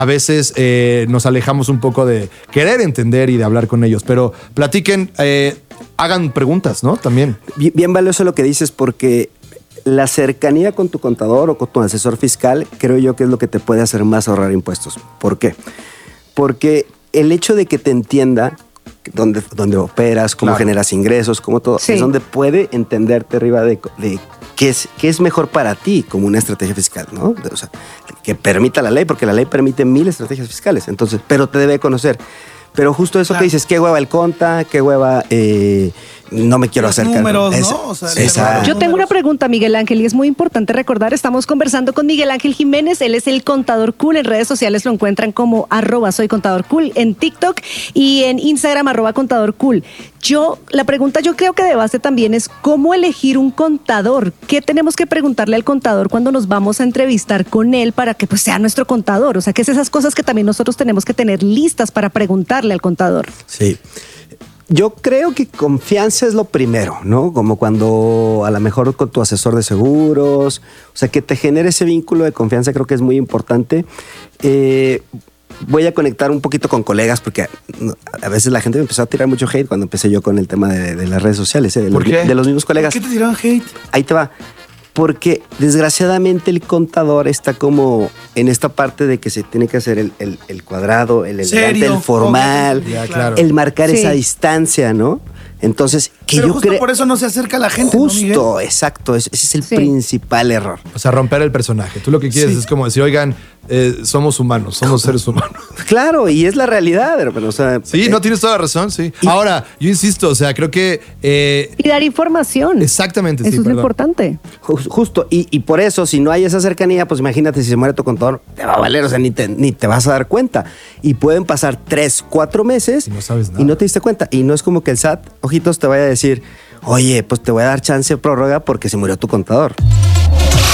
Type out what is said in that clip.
a veces nos alejamos un poco de querer entender y de hablar con ellos. Pero platiquen, hagan preguntas, ¿no? También. Bien valioso lo que dices, porque la cercanía con tu contador o con tu asesor fiscal, creo yo que es lo que te puede hacer más ahorrar impuestos. ¿Por qué? Porque el hecho de que te entienda dónde operas, cómo generas ingresos, cómo todo, es donde puede entenderte arriba de qué es mejor para ti como una estrategia fiscal, ¿no? O sea, que permita la ley, porque la ley permite 1000 estrategias fiscales, entonces, pero te debe conocer. Pero justo eso que dices, qué hueva el conta, qué hueva no me quiero acercar. Números, ¿no? O sea, yo tengo una pregunta, Miguel Ángel, y es muy importante recordar, estamos conversando con Miguel Ángel Jiménez, él es el Contador Cool, en redes sociales lo encuentran como @soycontadorcool, en TikTok y en Instagram @contadorcool. La pregunta yo creo que de base también es cómo elegir un contador. ¿Qué tenemos que preguntarle al contador cuando nos vamos a entrevistar con él para que pues sea nuestro contador? O sea, ¿qué es esas cosas que también nosotros tenemos que tener listas para preguntarle al contador? Sí. Yo creo que confianza es lo primero, ¿no? Como cuando a lo mejor con tu asesor de seguros, o sea, que te genere ese vínculo de confianza, creo que es muy importante. Voy a conectar un poquito con colegas porque a veces la gente me empezó a tirar mucho hate cuando empecé yo con el tema de las redes sociales, ¿Por qué? De los mismos colegas. ¿Por qué te tiraron hate? Ahí te va. Porque desgraciadamente el contador está como en esta parte de que se tiene que hacer el cuadrado, el elegante, el formal, claro. el marcar esa distancia, ¿no? Entonces, Pero yo justo por eso no se acerca la gente, justo, ¿no, exacto. Ese es el principal error. O sea, romper el personaje. Tú lo que quieres es como decir, oigan, somos humanos, somos seres humanos. Claro, y es la realidad, hermano. O sea, sí, no tienes toda la razón, sí. Ahora, yo insisto, o sea, creo que... y dar información. Exactamente, eso es lo importante. Justo, y por eso, si no hay esa cercanía, pues imagínate si se muere tu contador, te va a valer, o sea, ni te vas a dar cuenta. Y pueden pasar 3, 4 meses y no sabes nada. Y no te diste cuenta. Y no es como que el SAT, ojitos, te vaya a decir, oye, pues te voy a dar chance de prórroga porque se murió tu contador.